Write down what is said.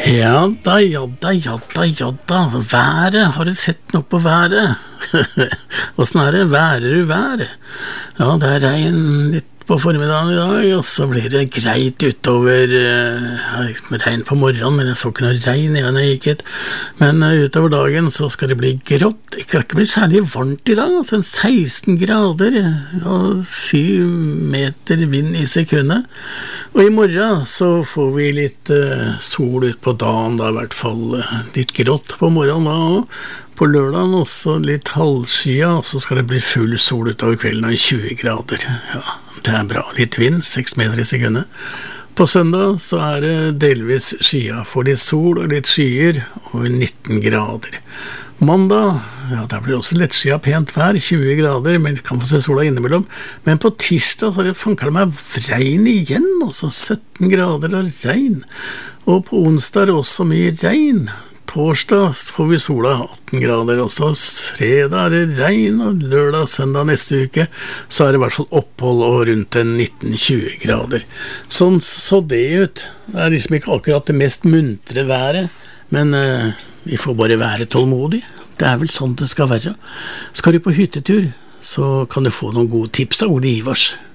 Været, har du sett noe på været? Hvordan det? Værer du vær? Ja, det regn litt på formiddagen i dag, og så blir det greit utover, regn på morgenen, men jeg så ikke noe regn igjen jeg gikk hit. Men utover dagen så skal det bli grått, det kan ikke bli særlig varmt i dag, altså 16 grader, og 7 meter vind i sekundet. Og i morgen så får vi litt sol ut på dagen, da i hvert fall litt grått på morgenen da, og på lørdagen også litt halvskya, og så skal det bli full sol utover kvelden og 20 grader. Ja, det bra. Litt vind, 6 meter i sekundet. På søndag så det delvis skya, for litt sol og litt skyer, og 19 grader. Mandag, ja, der blir det også lettskya pent vær, 20 grader, men kan få se sola innimellom. Men på tirsdag så fanker det meg regn igjen, også 17 grader og regn. Og på onsdag det også mye regn. Torsdag får vi sola 18 grader også, fredag det regn, og lørdag og søndag neste uke så det i hvert fall opphold og rundt 19-20 grader. Sånn så det ut. Det liksom ikke akkurat det mest muntre været, men vi får bare være tålmodige. Det vel sånn det skal være. Skal du på hyttetur, så kan du få noen gode tips av Ole Ivars.